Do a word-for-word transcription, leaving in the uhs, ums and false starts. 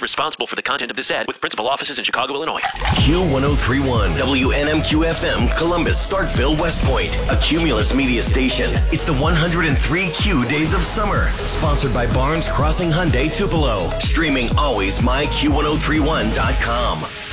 is responsible for the content of this ad with principal offices in Chicago, Illinois. Q ten thirty-one, W N M Q F M, Columbus, Starkville, West Point, a Cumulus media station. It's the one hundred three Q Days of Summer, sponsored by Barnes Crossing Hyundai Tupelo. Streaming always my Q ten thirty-one dot com.